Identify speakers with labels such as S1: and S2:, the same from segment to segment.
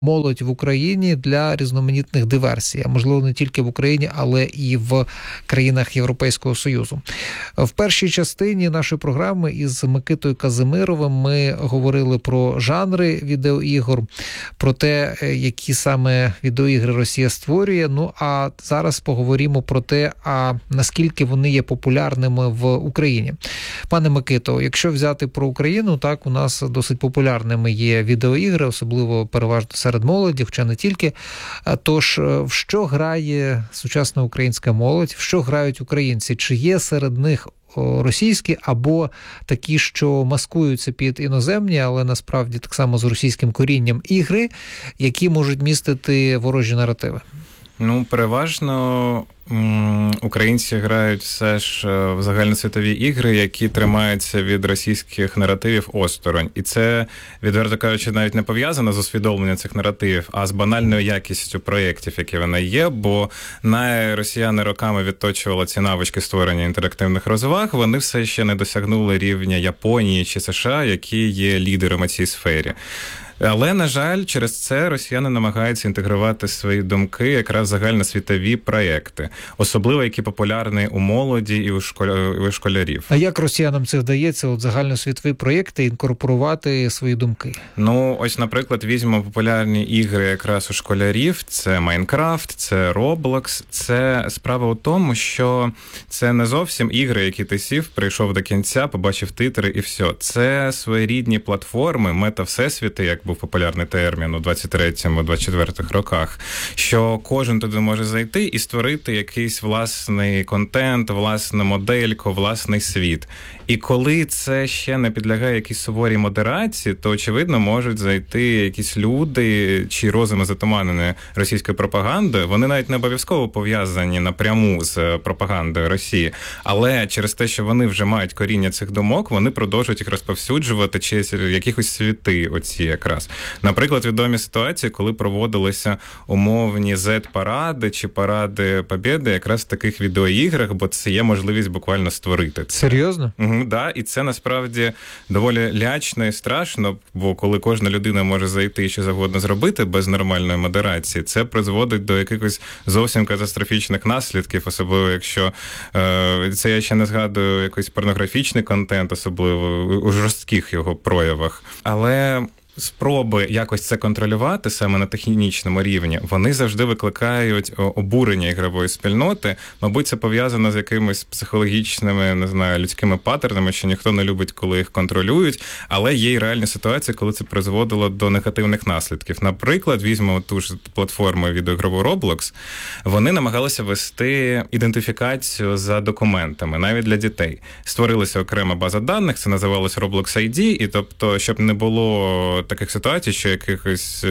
S1: молодь в Україні для різноманітних диверсій, а можливо не тільки в Україні, але і в країнах Європейського Союзу. В першій частині нашої програми із Микитою Казимировим ми говорили про жанри відеоігор, про те, які саме відеоігри Росія створює. Ну а зараз поговоримо про те, наскільки вони є популярними в Україні. Пане Микито, якщо взяти про Україну, так, у нас досить популярними є відеоігри, особливо переважно серед молоді, хоча не тільки. Тож, в що грає сучасна українська молодь, в що грають українці? Чи є серед них російські або такі, що маскуються під іноземні, але насправді так само з російським корінням ігри, які можуть містити ворожі наративи?
S2: Ну, переважно українці грають все ж в загальносвітові ігри, які тримаються від російських наративів осторонь. І це, відверто кажучи, навіть не пов'язано з усвідомленням цих наративів, а з банальною якістю проєктів, які вона є, бо росіяни роками відточували ці навички створення інтерактивних розваг, вони все ще не досягнули рівня Японії чи США, які є лідерами цій сфері. Але, на жаль, через це росіяни намагаються інтегрувати свої думки якраз в загальносвітові проєкти, особливо які популярні у молоді і у школярів.
S1: А як росіянам це вдається, от загальносвітові проєкти, інкорпорувати свої думки?
S2: Ну, ось, наприклад, візьмемо популярні ігри якраз у школярів. Це Майнкрафт, це Роблокс. Це справа у тому, що це не зовсім ігри, які ти сів, прийшов до кінця, побачив титри і все. Це своєрідні платформи, мета-всесвіти, як був популярний термін у 23-24 роках, що кожен туди може зайти і створити якийсь власний контент, власну модельку, власний світ. І коли це ще не підлягає якійсь суворій модерації, то, очевидно, можуть зайти якісь люди, чиї розуми затуманені російською пропагандою. Вони навіть не обов'язково пов'язані напряму з пропагандою Росії, але через те, що вони вже мають коріння цих думок, вони продовжують їх розповсюджувати через якихось світи оці якраз. Наприклад, відомі ситуації, коли проводилися умовні Z-паради чи паради Побєди якраз в таких відеоіграх, бо це є можливість буквально створити це.
S1: Серйозно?
S2: Да, і це насправді доволі лячно і страшно, бо коли кожна людина може зайти і що завгодно зробити без нормальної модерації, це призводить до якихось зовсім катастрофічних наслідків, особливо якщо це я ще не згадую якийсь порнографічний контент, особливо у жорстких його проявах. Але спроби якось це контролювати саме на технічному рівні, вони завжди викликають обурення ігрової спільноти. Мабуть, це пов'язано з якимись психологічними, не знаю, людськими паттернами, що ніхто не любить, коли їх контролюють, але є й реальні ситуації, коли це призводило до негативних наслідків. Наприклад, візьмемо ту ж платформу відеоігрову Roblox, вони намагалися вести ідентифікацію за документами, навіть для дітей. Створилася окрема база даних, це називалось Roblox ID, і тобто, щоб не було таких ситуацій, що якихось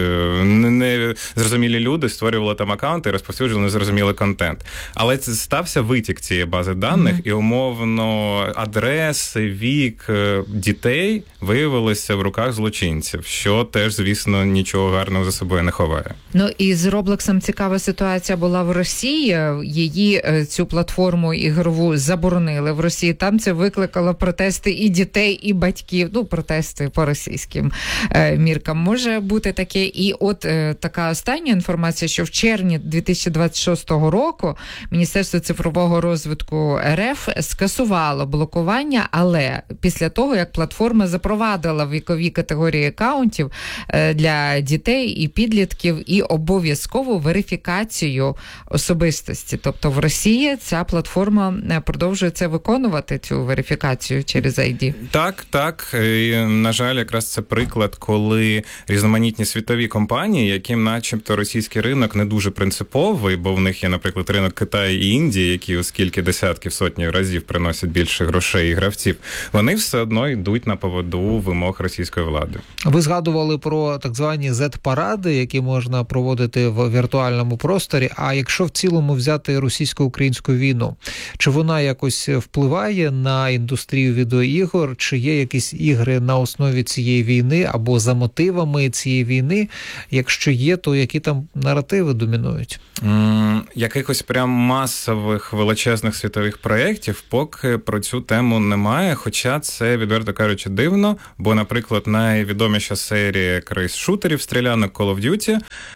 S2: незрозумілі люди створювали там акаунти і розповсюджували незрозумілий контент. Але це стався витік цієї бази даних, і умовно адреси, вік дітей виявилися в руках злочинців, що теж, звісно, нічого гарного за собою не ховає.
S3: Ну і з Роблоксом цікава ситуація була в Росії. Її, цю платформу ігрову, заборонили в Росії. Там це викликало протести і дітей, і батьків. Ну, протести по російським міркам може бути таке. І от така остання інформація, що в червні 2026 року Міністерство цифрового розвитку РФ скасувало блокування, але після того, як платформа запровадила вікові категорії акаунтів для дітей і підлітків і обов'язкову верифікацію особистості. Тобто в Росії ця платформа продовжує це виконувати, цю верифікацію через ID.
S2: Так. І, на жаль, якраз це приклад, коли різноманітні світові компанії, яким начебто російський ринок не дуже принциповий, бо в них є, наприклад, ринок Китаю і Індії, які оскільки десятків, сотні разів приносять більше грошей і гравців, вони все одно йдуть на поводу вимог російської влади.
S1: Ви згадували про так звані Z-паради, які можна проводити в віртуальному просторі, а якщо в цілому взяти російсько-українську війну, чи вона якось впливає на індустрію відеоігор, чи є якісь ігри на основі цієї війни або за мотивами цієї війни? Якщо є, то які там наративи домінують?
S2: Якихось прям масових величезних світових проєктів поки про цю тему немає, хоча це, відверто кажучи, дивно, бо, наприклад, найвідоміша серія якраз шутерів стрілянок Call of Duty,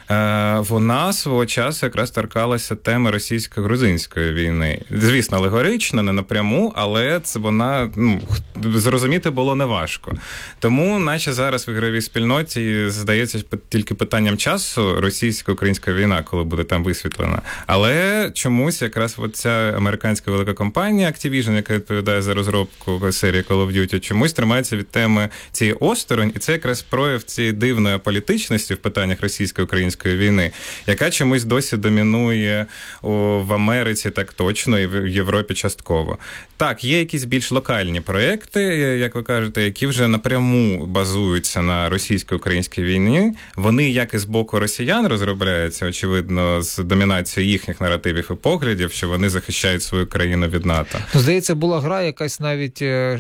S2: вона свого часу якраз торкалася теми російсько-грузинської війни. Звісно, алегорично, не напряму, але це вона, зрозуміти було неважко. Тому, наче зараз в ігровій спільноті, здається, тільки питанням часу російсько-українська війна, коли буде там висвітлена. Але чомусь якраз ця американська велика компанія Activision, яка відповідає за розробку серії Call of Duty, чомусь тримається від теми цієї осторонь, і це якраз прояв цієї дивної політичності в питаннях російсько-української війни, яка чомусь досі домінує в Америці так точно і в Європі частково. Так, є якісь більш локальні проєкти, як ви кажете, які вже напряму базуються на російсько-українській війні. Вони як і з боку росіян розробляються, очевидно, з домінацією їхніх наративів і поглядів, що вони захищають свою країну від НАТО.
S1: Здається, була гра якась навіть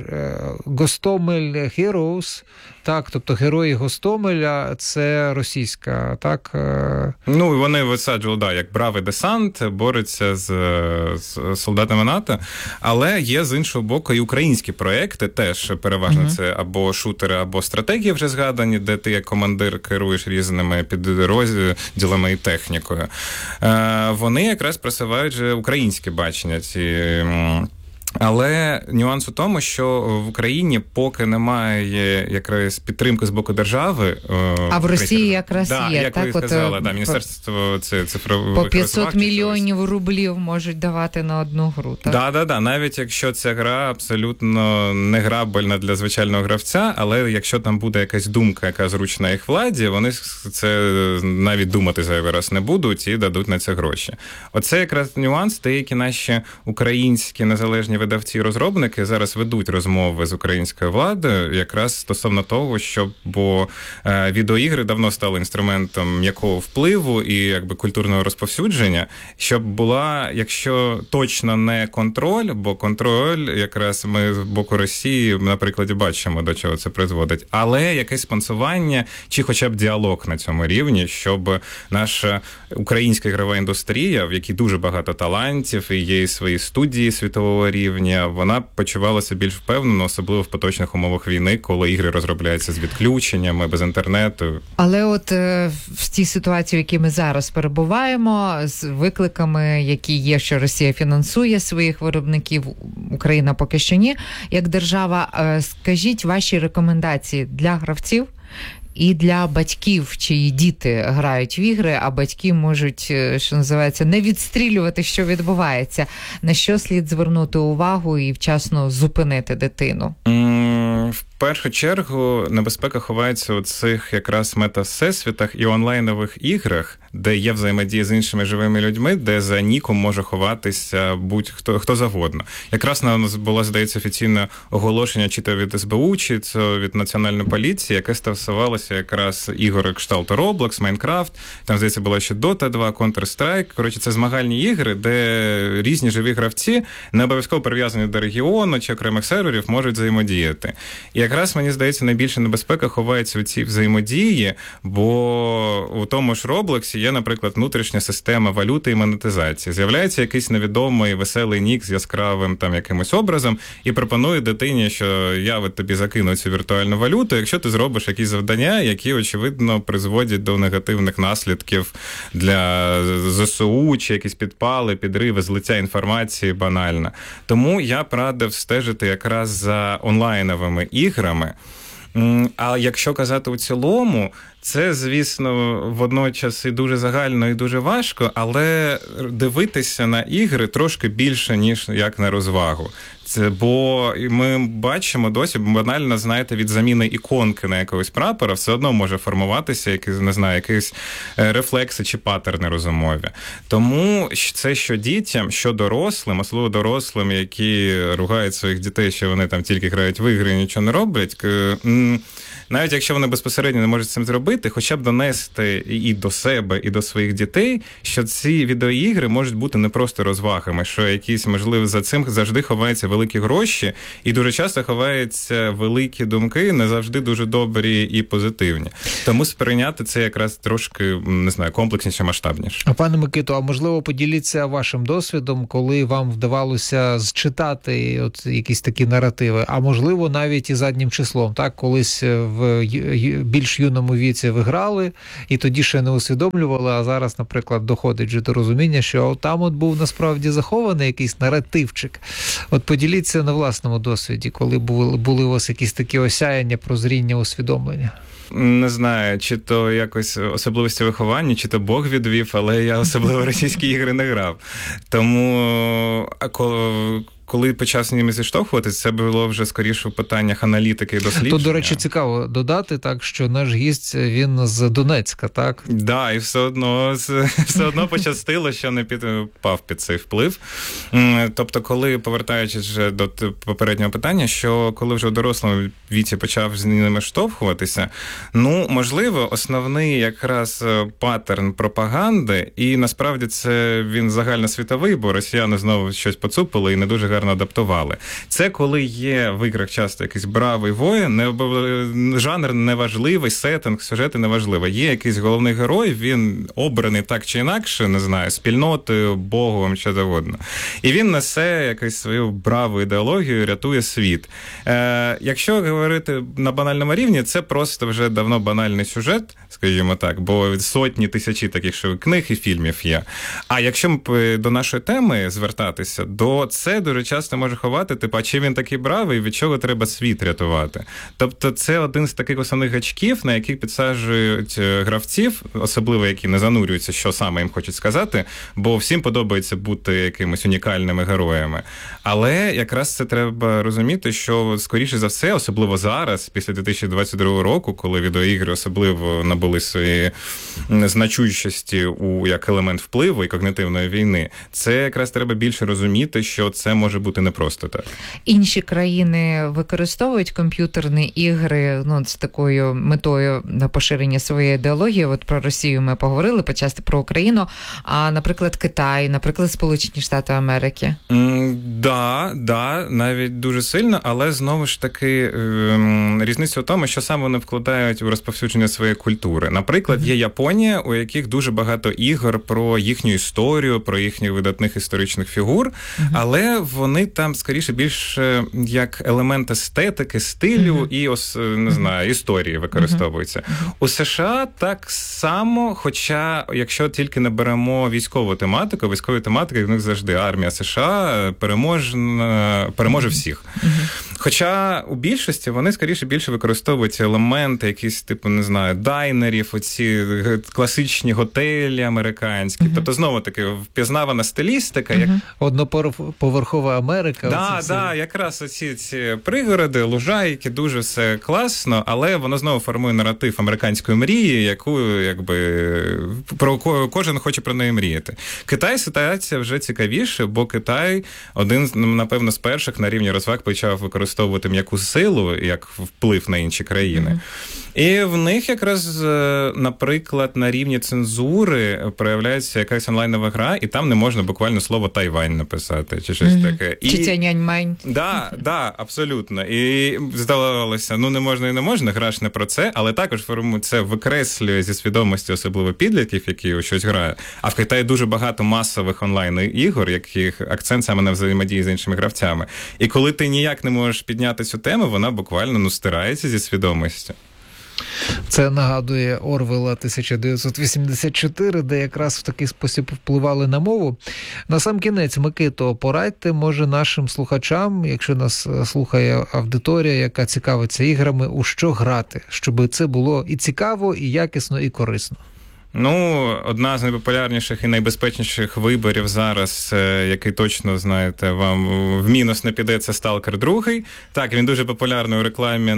S1: Гостомель Heroes, так, тобто герої Гостомеля, це російська, так?
S2: Ну, вони висаджували, як бравий десант, бореться з солдатами НАТО, але є з іншого боку і українські проекти, теж переважно це або шутери, або стратегії вже згадані, де ти як командир керуєш різними підрозділами і технікою. Вони якраз просувають же українське бачення цієї. Але нюанс у тому, що в Україні поки немає якраз підтримки з боку держави.
S3: А в Росії якраз є.
S2: Як
S3: так,
S2: ви сказали, Міністерство цифрових
S3: по 500 мільйонів рублів можуть давати на одну гру.
S2: Так, навіть якщо ця гра абсолютно не грабельна для звичайного гравця, але якщо там буде якась думка, яка зручна їх владі, вони це навіть думати зайвий раз не будуть і дадуть на це гроші. Оце якраз нюанс, деякі наші українські незалежні видавці і розробники зараз ведуть розмови з українською владою якраз стосовно того, бо відеоігри давно стали інструментом м'якого впливу і якби культурного розповсюдження, щоб була, якщо точно не контроль, бо контроль якраз ми з боку Росії, на прикладі, бачимо, до чого це призводить, але якесь спонсування чи хоча б діалог на цьому рівні, щоб наша українська ігрова індустрія, в якій дуже багато талантів і є і свої студії світового рівня, вона почувалася більш впевнено, особливо в поточних умовах війни, коли ігри розробляються з відключеннями, без інтернету.
S3: Але от в тій ситуації, в якій ми зараз перебуваємо, з викликами, які є, що Росія фінансує своїх виробників, Україна поки що ні, як держава, скажіть ваші рекомендації для гравців і для батьків, чиї діти грають в ігри, а батьки можуть, що називається, не відстрілювати, що відбувається. На що слід звернути увагу і вчасно зупинити дитину?
S2: В першу чергу небезпека ховається у цих якраз мета-всесвітах і онлайнових іграх, де є взаємодія з іншими живими людьми, де за ніком може ховатися хто завгодно. Якраз у нас було, здається, офіційне оголошення чи то від СБУ, чи то від Національної поліції, яке стосувалося якраз ігор кшталту Roblox, Minecraft, там, здається, була ще Dota 2, Counter-Strike. Коротше, це змагальні ігри, де різні живі гравці, не обов'язково прив'язані до регіону чи окремих серверів, можуть взаємодіяти. І якраз, мені здається, найбільша небезпека ховається у цій взаємодії, бо у тому ж Роблоксі є, наприклад, внутрішня система валюти і монетизації. З'являється якийсь невідомий веселий нік з яскравим там якимось образом і пропонує дитині, що я от тобі закину цю віртуальну валюту, якщо ти зробиш якісь завдання, які, очевидно, призводять до негативних наслідків для ЗСУ, чи якісь підпали, підриви, злиття інформації банально. Тому я б радив стежити якраз за онлайновими іграми. А якщо казати у цілому, це, звісно, водночас і дуже загально, і дуже важко, але дивитися на ігри трошки більше, ніж як на розвагу. Бо ми бачимо досі, банально, знаєте, від заміни іконки на якогось прапора все одно може формуватися якісь рефлекси чи паттерни розумові. Тому це що дітям, що дорослим, особливо дорослим, які ругають своїх дітей, що вони там тільки грають в ігри і нічого не роблять, навіть якщо вони безпосередньо не можуть цим зробити, зробити, хоча б донести і до себе, і до своїх дітей, що ці відеоігри можуть бути не просто розвагами, що якісь, можливо, за цим завжди ховаються великі гроші, і дуже часто ховаються великі думки, не завжди дуже добрі і позитивні. Тому сприйняти це якраз трошки, не знаю, комплексніше, масштабніше.
S1: Пане Микито, а можливо, поділіться вашим досвідом, коли вам вдавалося зчитати от якісь такі наративи, а можливо, навіть і заднім числом, так, колись в більш юному віці ви грали, і тоді ще не усвідомлювали, а зараз, наприклад, доходить вже до розуміння, що там от був насправді захований якийсь наративчик. От поділіться на власному досвіді, коли були у вас якісь такі осяяння, прозріння, усвідомлення.
S2: Не знаю, чи то якось особливості виховання, чи то Бог відвів, але я особливо російські ігри не грав. Тому коли почав з ними зіштовхуватися, це було вже скоріше в питаннях аналітики і дослідження.
S1: Тут, до речі, цікаво додати, так, що наш гість, він з Донецька, так?
S2: Так, да, і все одно пощастило, що не підпав під цей вплив. Тобто, коли, повертаючись вже до попереднього питання, що коли вже у дорослому віці почав з ними штовхуватися, ну, можливо, основний якраз паттерн пропаганди, і насправді це він загальносвітовий, бо росіяни знову щось поцупили і не дуже гарно адаптували. Це коли є в іграх часто якийсь бравий воїн, жанр неважливий, сеттинг, сюжети неважливо. Є якийсь головний герой, він обраний так чи інакше, не знаю, спільнотою, Богом, що завгодно. І він несе якусь свою браву ідеологію, рятує світ. Якщо говорити на банальному рівні, це просто вже давно банальний сюжет, скажімо так, бо сотні, тисячі таких книг і фільмів є. А якщо до нашої теми звертатися, то це дуже часто може ховати, типу, а чи він такий бравий, від чого треба світ рятувати. Тобто це один з таких основних гачків, на яких підсаджують гравців, особливо які не занурюються, що саме їм хочуть сказати, бо всім подобається бути якимись унікальними героями. Але якраз це треба розуміти, що, скоріше за все, особливо зараз, після 2022 року, коли відеоігри особливо набули свої значущості як елемент впливу і когнитивної війни, це якраз треба більше розуміти, що це може бути не просто так.
S3: Інші країни використовують комп'ютерні ігри з такою метою на поширення своєї ідеології. От про Росію ми поговорили, почасти про Україну, а, наприклад, Китай, наприклад, Сполучені Штати Америки.
S2: Да, навіть дуже сильно, але знову ж таки різниця в тому, що саме вони вкладають у розповсюдження своєї культури. Наприклад, є Японія, у яких дуже багато ігор про їхню історію, про їхніх видатних історичних фігур, але вони там, скоріше, більше як елемент естетики, стилю і, не знаю, історії використовуються. У США так само, хоча, якщо тільки не беремо військову тематику, військові тематики в них завжди армія США переможе всіх. Хоча у більшості вони, скоріше, більше використовують елементи, якісь, типу, не знаю, дайнерів, оці класичні готелі американські. Тобто, знову-таки, впізнавана стилістика. Як...
S1: Одноповерхова Америка.
S2: Да, якраз оці ці пригороди, лужайки, дуже все класно, але воно знову формує наратив американської мрії, яку, кожен хоче про неї мріяти. Китай ситуація вже цікавіше, бо Китай один, напевно, з перших на рівні розваг почав використовувати м'яку силу як вплив на інші країни. І в них якраз, наприклад, на рівні цензури проявляється якась онлайнова гра, і там не можна буквально слово «Тайвань» написати, чи щось таке.
S3: Чи «Тяньаньмань».
S2: Да, абсолютно. І здавалося, не можна і не можна, гра ж не про це, але також це викреслює зі свідомості особливо підлітків, які у щось грають. А в Китаї дуже багато масових онлайн-ігор, яких акцент саме на взаємодії з іншими гравцями. І коли ти ніяк не можеш підняти цю тему, вона буквально стирається зі свідомості.
S1: Це нагадує Орвелла 1984, де якраз в такий спосіб впливали на мову. Насамкінець, Микито, порадьте, може, нашим слухачам, якщо нас слухає аудиторія, яка цікавиться іграми, у що грати, щоб це було і цікаво, і якісно, і корисно.
S2: Одна з найпопулярніших і найбезпечніших виборів зараз, який точно, знаєте, вам в мінус не піде, це «Сталкер 2». Так, він дуже популярний у рекламі,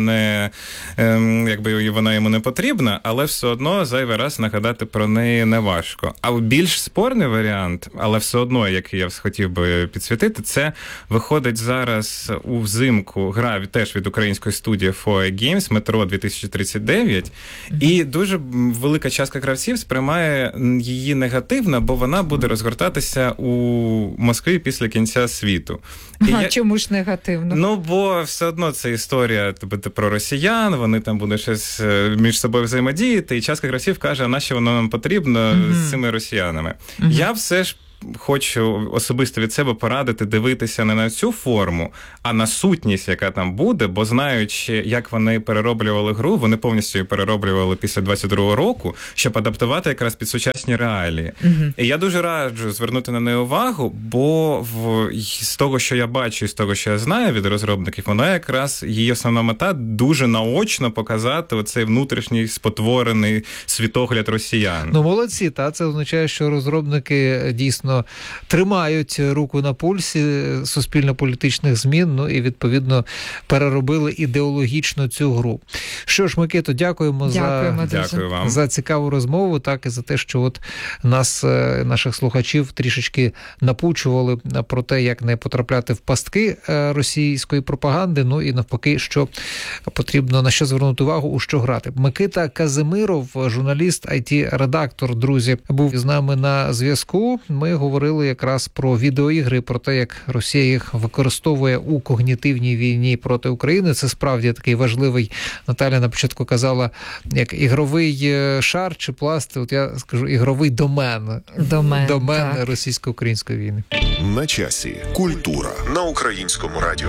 S2: якби вона йому не потрібна, але все одно зайвий раз нагадати про неї не важко. А більш спорний варіант, але все одно, який я хотів би підсвітити, це виходить зараз у взимку гра теж від української студії FOA Games «Метро 2039», і дуже велика частка гравців сприймає її негативно, бо вона буде розгортатися у Москві після кінця світу.
S3: Чому ж негативно?
S2: Бо все одно це історія про росіян, вони там будуть щось між собою взаємодіяти, і частка гравців каже, а нащо воно нам потрібно з цими росіянами. Я все ж хочу особисто від себе порадити дивитися не на цю форму, а на сутність, яка там буде, бо знаючи, як вони перероблювали гру, вони повністю її перероблювали після 22-го року, щоб адаптувати якраз під сучасні реалії. І я дуже раджу звернути на неї увагу, бо з того, що я бачу, і з того, що я знаю від розробників, вона якраз, її основна мета дуже наочно показати оцей внутрішній спотворений світогляд росіян.
S1: Молодці, це означає, що розробники дійсно тримають руку на пульсі суспільно-політичних змін, і, відповідно, переробили ідеологічно цю гру. Що ж, Микито, дякуємо
S2: вам
S1: за цікаву розмову, так і за те, що наших слухачів трішечки напучували про те, як не потрапляти в пастки російської пропаганди, і навпаки, що потрібно, на що звернути увагу, у що грати. Микита Казимиров, журналіст, IT-редактор, друзі, був з нами на зв'язку. Ми говорили якраз про відеоігри, про те, як Росія їх використовує у когнітивній війні проти України. Це справді такий важливий, Наталя на початку казала, як ігровий шар чи пласт, я скажу, ігровий домен російсько-української війни.
S4: На часі. Культура на Українському радіо.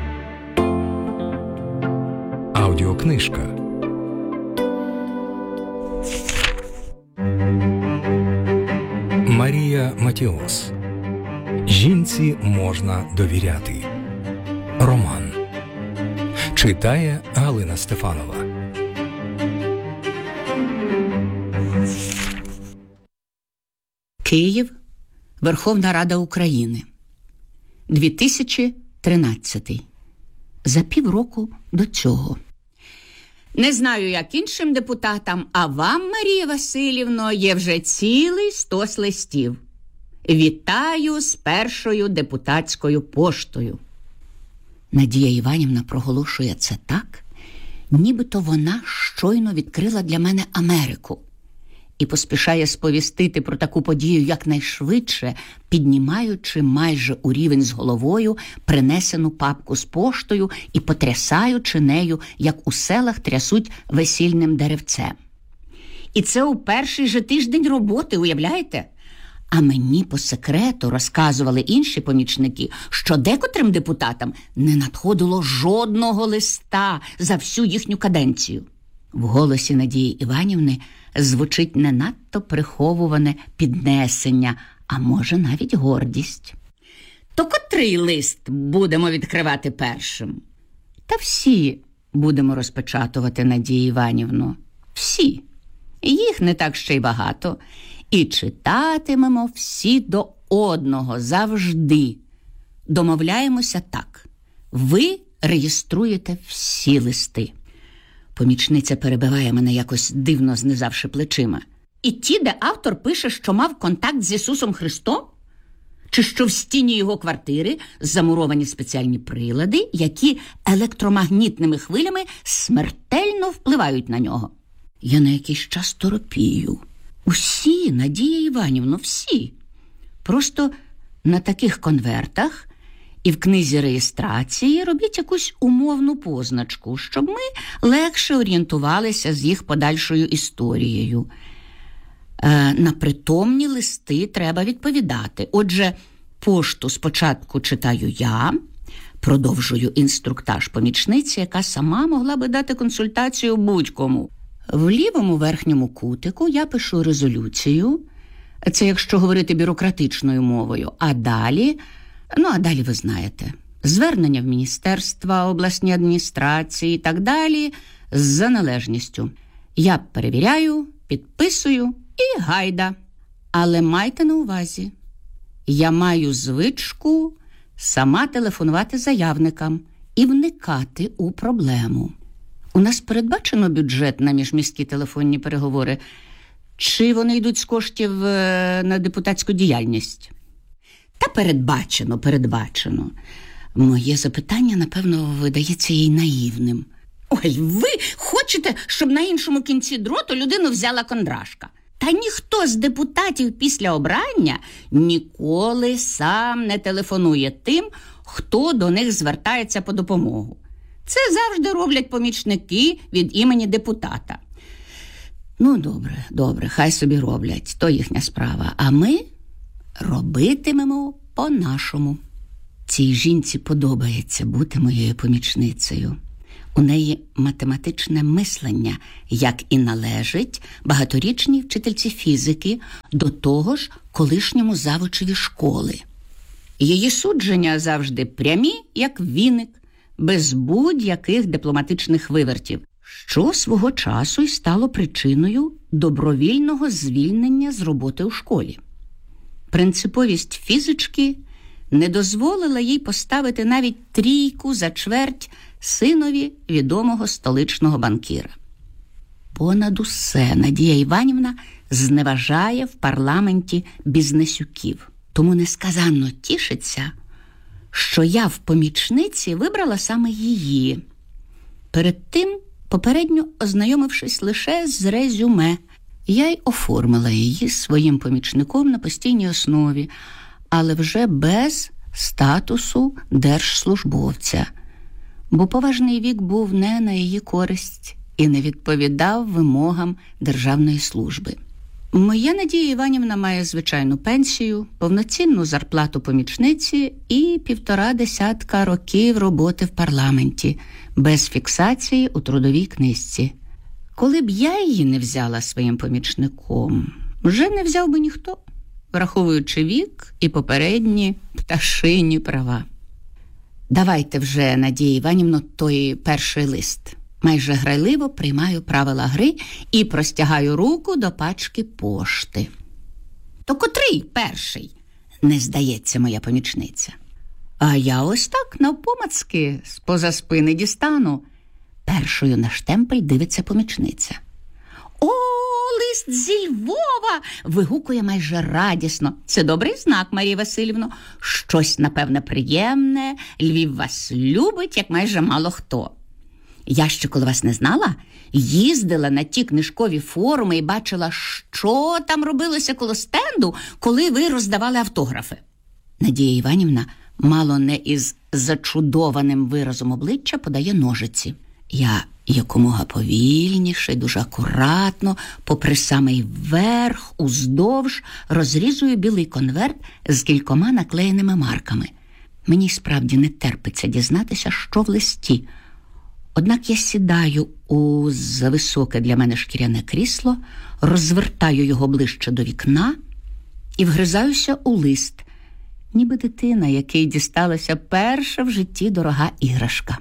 S5: Аудіокнижка. Марія Матіос. Жінці можна довіряти. Роман. Читає Галина Стефанова.
S6: Київ. Верховна Рада України. 2013. За півроку до цього. Не знаю, як іншим депутатам, а вам, Марія Василівно, є вже цілий 100 листів. Вітаю з першою депутатською поштою. Надія Іванівна проголошує це так, нібито вона щойно відкрила для мене Америку і поспішає сповістити про таку подію якнайшвидше, піднімаючи майже у рівень з головою принесену папку з поштою і потрясаючи нею, як у селах трясуть весільним деревцем. І це у перший же тиждень роботи, уявляєте? А мені по секрету розказували інші помічники, що декотрим депутатам не надходило жодного листа за всю їхню каденцію. В голосі Надії Іванівни звучить не надто приховуване піднесення, а може навіть гордість. То котрий лист будемо відкривати першим? Та всі будемо розпечатувати, Надія Іванівно. Всі. Їх не так ще й багато. І читатимемо всі до одного завжди. Домовляємося так. Ви реєструєте всі листи. Помічниця перебиває мене, якось дивно знизавши плечима. І ті, де автор пише, що мав контакт з Ісусом Христом? Чи що в стіні його квартири замуровані спеціальні прилади, які електромагнітними хвилями смертельно впливають на нього? Я на якийсь час торопію. Усі, Надія Іванівно, всі. Просто на таких конвертах і в книзі реєстрації робіть якусь умовну позначку, щоб ми легше орієнтувалися з їх подальшою історією. На притомні листи треба відповідати. Отже, пошту спочатку читаю я, продовжую інструктаж помічниці, яка сама могла би дати консультацію будь-кому. В лівому верхньому кутику я пишу резолюцію, це якщо говорити бюрократичною мовою, а далі ви знаєте, звернення в міністерства, обласні адміністрації і так далі за належністю. Я перевіряю, підписую і гайда. Але майте на увазі, я маю звичку сама телефонувати заявникам і вникати у проблему. У нас передбачено бюджет на міжміські телефонні переговори? Чи вони йдуть з коштів на депутатську діяльність? Та передбачено. Моє запитання, напевно, видається їй наївним. Ой, ви хочете, щоб на іншому кінці дроту людину взяла кондрашка? Та ніхто з депутатів після обрання ніколи сам не телефонує тим, хто до них звертається по допомогу. Це завжди роблять помічники від імені депутата. Ну, добре, хай собі роблять, то їхня справа. А ми робитимемо по-нашому. Цій жінці подобається бути моєю помічницею. У неї математичне мислення, як і належить багаторічній вчительці фізики, до того ж колишньому завучеві школи. Її судження завжди прямі, як віник, без будь-яких дипломатичних вивертів, що свого часу й стало причиною добровільного звільнення з роботи у школі. Принциповість фізички не дозволила їй поставити навіть 3 за чверть синові відомого столичного банкіра. Понад усе Надія Іванівна зневажає в парламенті бізнесюків. Тому несказанно тішиться, що я в помічниці вибрала саме її. Перед тим, попередньо ознайомившись лише з резюме, я й оформила її своїм помічником на постійній основі, але вже без статусу держслужбовця, бо поважний вік був не на її користь і не відповідав вимогам державної служби. Моя Надія Іванівна має звичайну пенсію, повноцінну зарплату помічниці і 1,5 десятка років роботи в парламенті, без фіксації у трудовій книжці. Коли б я її не взяла своїм помічником, вже не взяв би ніхто, враховуючи вік і попередні пташині права. Давайте вже, Надія Іванівно, той перший лист. Майже грайливо приймаю правила гри і простягаю руку до пачки пошти. То котрий перший? Не здається моя помічниця. А я ось так навпомацки з-поза спини дістану. Першою на штемпель дивиться помічниця. «О, лист зі Львова!» – вигукує майже радісно. Це добрий знак, Марія Василівно. Щось, напевне, приємне. Львів вас любить, як майже мало хто. Я ще, коли вас не знала, їздила на ті книжкові форуми і бачила, що там робилося коло стенду, коли ви роздавали автографи. Надія Іванівна, мало не із зачудованим виразом обличчя, подає ножиці. Я якомога повільніше, дуже акуратно, попри самий верх, уздовж, розрізую білий конверт з кількома наклеєними марками. Мені справді не терпиться дізнатися, що в листі. Однак я сідаю у зависоке для мене шкіряне крісло, розвертаю його ближче до вікна і вгризаюся у лист, ніби дитина, якій дісталася перша в житті дорога іграшка.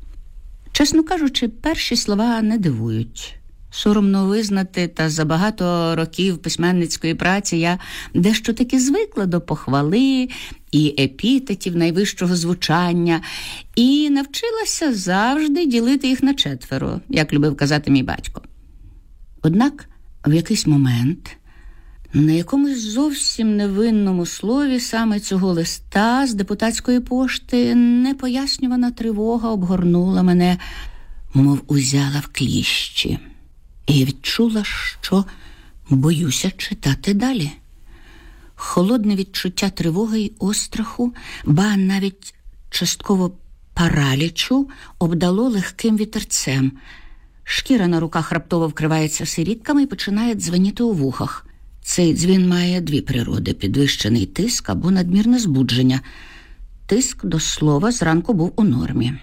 S6: Чесно кажучи, перші слова не дивують. Соромно визнати, та за багато років письменницької праці я дещо таки звикла до похвали і епітетів найвищого звучання і навчилася завжди ділити їх на 4, як любив казати мій батько. Однак в якийсь момент на якомусь зовсім невинному слові саме цього листа з депутатської пошти непояснювана тривога обгорнула мене, мов узяла в кліщі. І я відчула, що боюся читати далі. Холодне відчуття тривоги й остраху, ба навіть частково паралічу, обдало легким вітерцем. Шкіра на руках раптово вкривається сирітками і починає дзвеніти у вухах. Цей дзвін має 2 природи – підвищений тиск або надмірне збудження. Тиск, до слова, зранку був у нормі.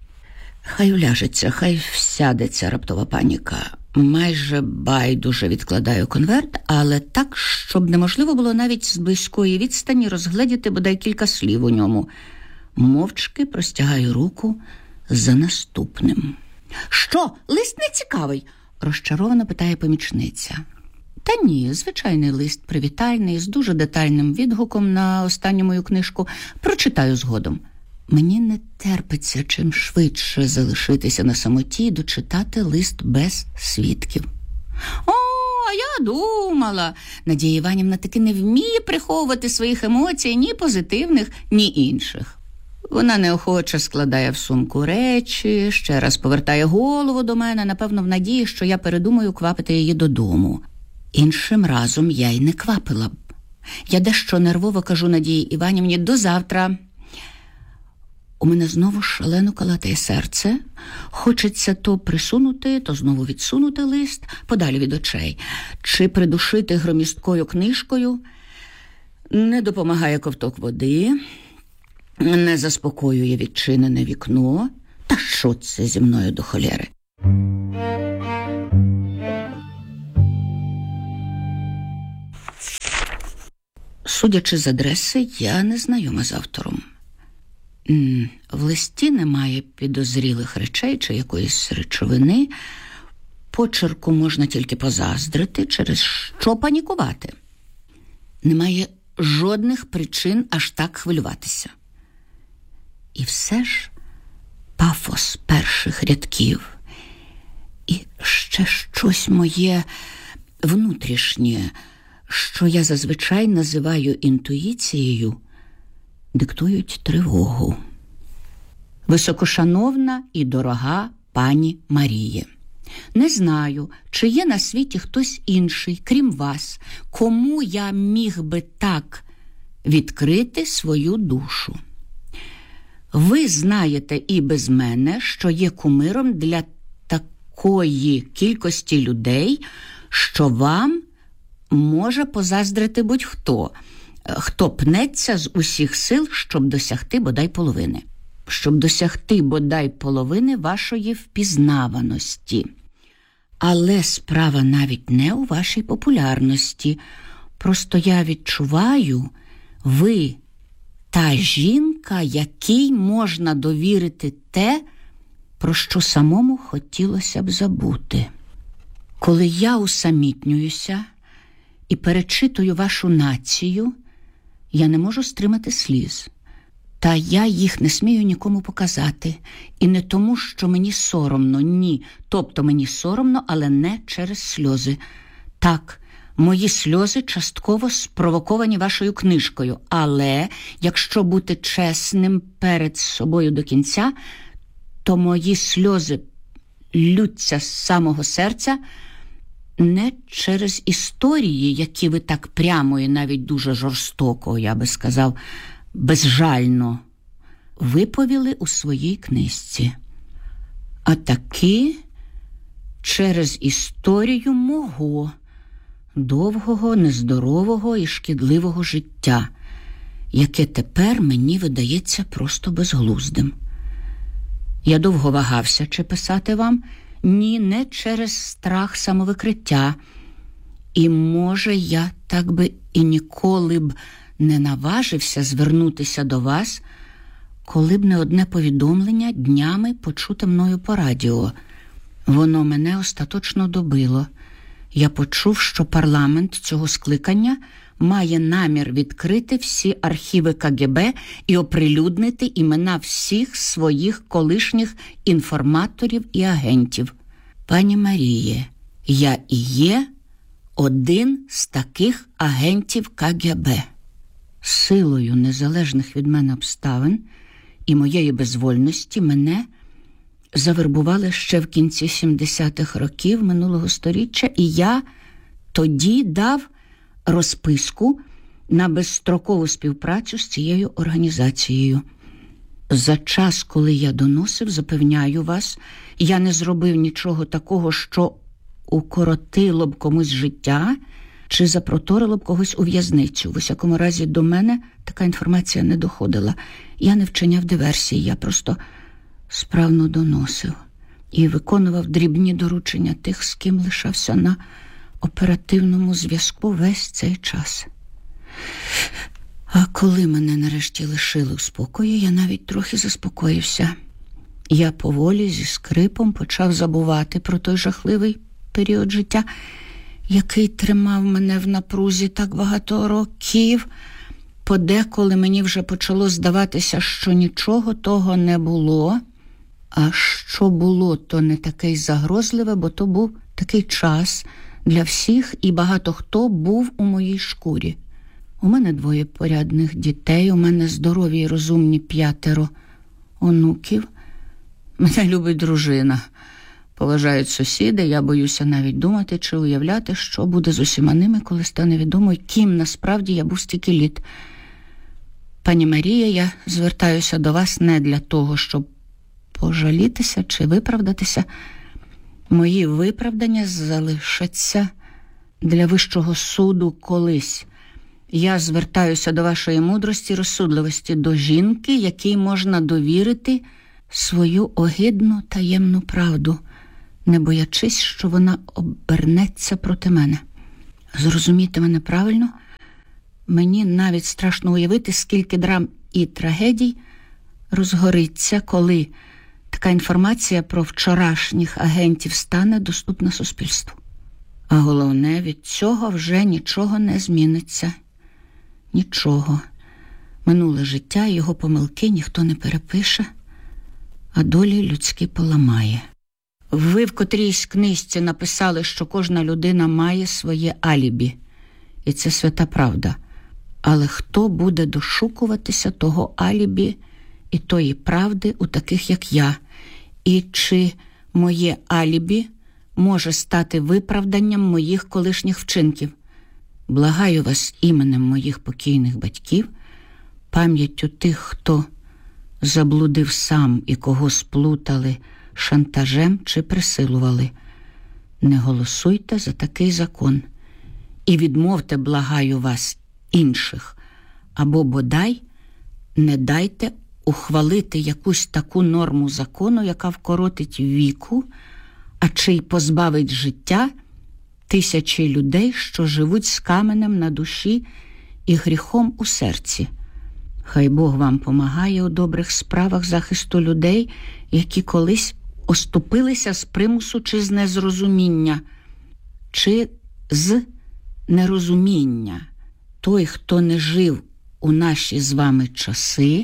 S6: Хай уляжеться, хай всядеться раптова паніка. Майже байдуже відкладаю конверт, але так, щоб неможливо було навіть з близької відстані розгледіти бодай кілька слів у ньому. Мовчки простягаю руку за наступним. «Що, лист не цікавий?» – розчаровано питає помічниця. Та ні, звичайний лист, привітальний, з дуже детальним відгуком на останню мою книжку. Прочитаю згодом. Мені не терпиться чим швидше залишитися на самоті і дочитати лист без свідків. О, а я думала, Надія Іванівна таки не вміє приховувати своїх емоцій ні позитивних, ні інших. Вона неохоче складає в сумку речі, ще раз повертає голову до мене, напевно, в надії, що я передумаю квапити її додому. Іншим разом я й не квапила б. Я дещо нервово кажу Надії Іванівні: до завтра. У мене знову шалено калатає серце. Хочеться то присунути, то знову відсунути лист подалі від очей. Чи придушити громісткою книжкою. Не допомагає ковток води. Не заспокоює відчинене вікно. Та що це зі мною до холєри? Судячи з адреси, я не знайома з автором. В листі немає підозрілих речей чи якоїсь речовини. Почерку можна тільки позаздрити, через що панікувати. Немає жодних причин аж так хвилюватися. І все ж пафос перших рядків і ще щось моє внутрішнє, що я зазвичай називаю інтуїцією, диктують тривогу. Високошановна і дорога пані Маріє, не знаю, чи є на світі хтось інший, крім вас, кому я міг би так відкрити свою душу. Ви знаєте і без мене, що є кумиром для такої кількості людей, що вам може позаздрити будь-хто, хто пнеться з усіх сил, щоб досягти бодай половини. Щоб досягти бодай половини вашої впізнаваності. Але справа навіть не у вашій популярності. Просто я відчуваю, ви та жінка, якій можна довірити те, про що самому хотілося б забути. Коли я усамітнююся і перечитую вашу націю, я не можу стримати сліз. Та я їх не смію нікому показати. І не тому, що мені соромно, ні. Тобто мені соромно, але не через сльози. Так, мої сльози частково спровоковані вашою книжкою. Але, якщо бути чесним перед собою до кінця, то мої сльози ллються з самого серця не через історії, які ви так прямо і навіть дуже жорстоко, я би сказав, безжально виповіли у своїй книжці, а таки через історію мого довгого, нездорового і шкідливого життя, яке тепер мені видається просто безглуздим. Я довго вагався, чи писати вам. Ні, не через страх самовикриття. І, може, я так би і ніколи б не наважився звернутися до вас, коли б не одне повідомлення днями почуте мною по радіо. Воно мене остаточно добило. Я почув, що парламент цього скликання має намір відкрити всі архіви КГБ і оприлюднити імена всіх своїх колишніх інформаторів і агентів. Пані Маріє, я і є один з таких агентів КГБ. Силою незалежних від мене обставин і моєї безвольності мене завербували ще в кінці 70-х років минулого сторіччя, і я тоді дав розписку на безстрокову співпрацю з цією організацією. За час, коли я доносив, запевняю вас, я не зробив нічого такого, що укоротило б комусь життя чи запроторило б когось у в'язницю. В усякому разі, до мене така інформація не доходила. Я не вчиняв диверсії, я просто справно доносив і виконував дрібні доручення тих, з ким лишався на оперативному зв'язку весь цей час. А коли мене нарешті лишили у спокої, я навіть трохи заспокоївся. Я поволі зі скрипом почав забувати про той жахливий період життя. який тримав мене в напрузі так багато років. Подеколи мені вже почало здаватися, що нічого того не було. А що було, то не таке й загрозливе, бо то був такий час для всіх, і багато хто був у моїй шкурі. У мене 2 порядних дітей, у мене здорові й розумні 5 онуків. Мене любить дружина. Поважають сусіди, я боюся навіть думати чи уявляти, що буде з усіма ними, коли стане відомо, ким насправді я був стільки літ. Пані Марія, я звертаюся до вас не для того, щоб пожалітися чи виправдатися. Мої виправдання залишаться для Вищого суду колись. Я звертаюся до вашої мудрості, розсудливості, до жінки, якій можна довірити свою огидну таємну правду, не боячись, що вона обернеться проти мене. Зрозумійте мене правильно, мені навіть страшно уявити, скільки драм і трагедій розгориться, коли така інформація про вчорашніх агентів стане доступна суспільству. А головне, від цього вже нічого не зміниться. Нічого. Минуле життя, його помилки ніхто не перепише, а долі людські поламає. Ви в котрійсь книжці написали, що кожна людина має своє алібі. І це свята правда. Але хто буде дошукуватися того алібі і тої правди у таких, як я? І чи моє алібі може стати виправданням моїх колишніх вчинків? Благаю вас іменем моїх покійних батьків, пам'яттю тих, хто заблудив сам і кого сплутали шантажем чи присилували. Не голосуйте за такий закон і відмовте, благаю вас, інших, або бодай не дайте ухвалити якусь таку норму закону, яка вкоротить віку, а чи й позбавить життя тисячі людей, що живуть з каменем на душі і гріхом у серці. Хай Бог вам помагає у добрих справах захисту людей, які колись оступилися з примусу чи з незрозуміння, чи з нерозуміння. Той, хто не жив у наші з вами часи,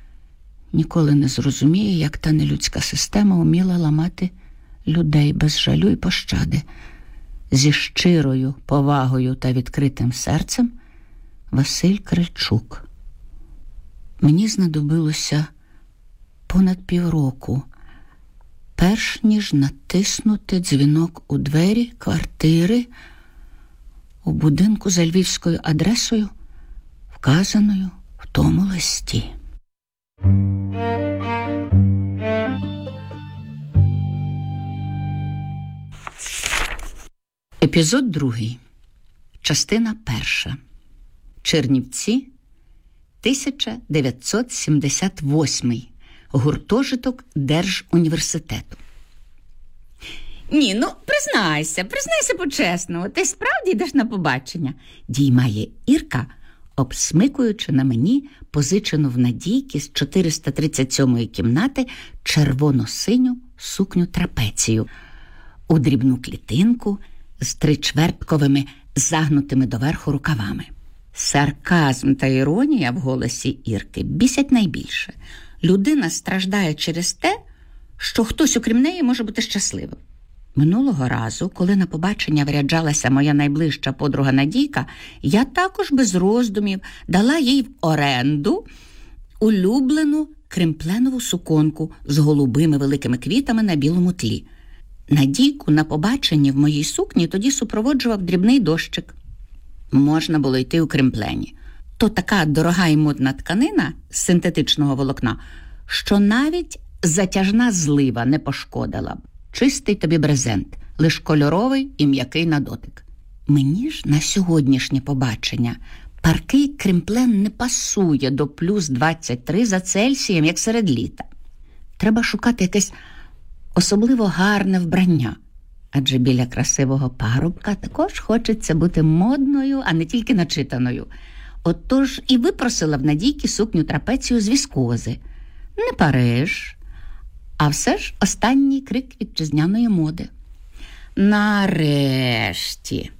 S6: ніколи не зрозуміє, як та нелюдська система уміла ламати людей без жалю і пощади. Зі щирою повагою та відкритим серцем, Василь Крильчук. Мені знадобилося понад півроку, перш ніж натиснути дзвінок у двері квартири у будинку за львівською адресою, вказаною в тому листі. Епізод 2. Частина 1. Чернівці, 1978. Гуртожиток Держуніверситету. Ні, признайся по-чесному. Ти справді йдеш на побачення? Діймає Ірка, обсмикуючи на мені позичену в Надійки з 437-ї кімнати червоно-синю сукню трапецію у дрібну клітинку з 3-чвертковими загнутими доверху рукавами. Сарказм та іронія в голосі Ірки бісять найбільше. Людина страждає через те, що хтось, окрім неї, може бути щасливим. Минулого разу, коли на побачення виряджалася моя найближча подруга Надійка, я також без роздумів дала їй в оренду улюблену кремпленову суконку з голубими великими квітами на білому тлі. Надійку на побаченні в моїй сукні тоді супроводжував дрібний дощик. Можна було йти у кремплені. То така дорога і модна тканина з синтетичного волокна, що навіть затяжна злива не пошкодила б. Чистий тобі брезент, лиш кольоровий і м'який на дотик. Мені ж на сьогоднішнє побачення паркий кремплен не пасує до плюс 23 за Цельсієм, як серед літа. Треба шукати якесь особливо гарне вбрання, адже біля красивого парубка також хочеться бути модною, а не тільки начитаною. Отож і випросила в Надійки сукню трапецію з віскози. Не Париж, а все ж останній крик вітчизняної моди. Нарешті,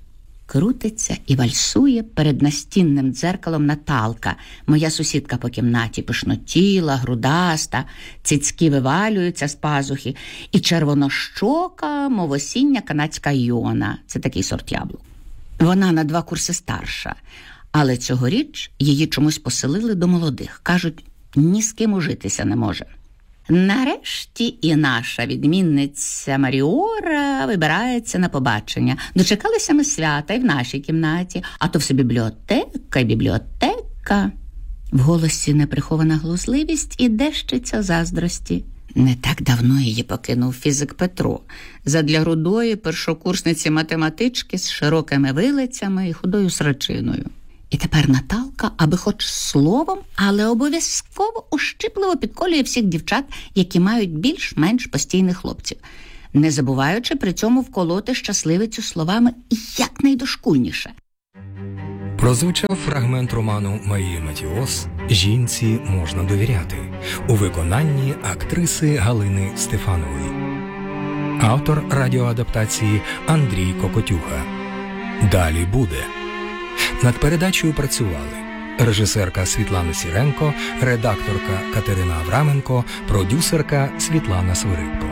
S6: Крутиться і вальсує перед настінним дзеркалом Наталка, моя сусідка по кімнаті, пишнотіла, грудаста, цицьки вивалюються з пазухи, і червонощока, мов осіння канадська Йона. Це такий сорт яблук. Вона на 2 курси старша, але цьогоріч її чомусь поселили до молодих. Кажуть, ні з ким ужитися не може. Нарешті і наша відмінниця Маріора вибирається на побачення. Дочекалися ми свята і в нашій кімнаті, а то все бібліотека і бібліотека. В голосі неприхована глузливість і дещиця заздрості. Не так давно її покинув фізик Петро. Задля грудої першокурсниці математички з широкими вилицями і худою срачиною. І тепер Наталка, аби хоч словом, але обов'язково ущипливо підколює всіх дівчат, які мають більш-менш постійних хлопців, не забуваючи при цьому вколоти щасливицю словами якнайдошкульніше.
S5: Прозвучав фрагмент роману Марії Матіос «Жінці можна довіряти» у виконанні актриси Галини Стефанової. Автор радіоадаптації Андрій Кокотюха. Далі буде. Над передачею працювали режисерка Світлана Сіренко, редакторка Катерина Авраменко, продюсерка Світлана Свиридко.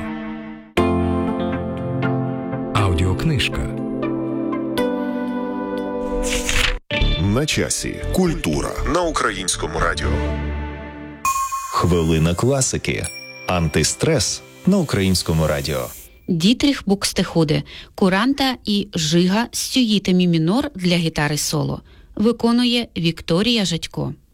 S5: Аудіокнижка.
S4: На часі. Культура на Українському радіо.
S7: Хвилина класики. Антистрес на Українському радіо.
S8: Дітріх Букстехуде, куранта і жига з сюїти мі мінор для гітари соло. Виконує Вікторія Жадько.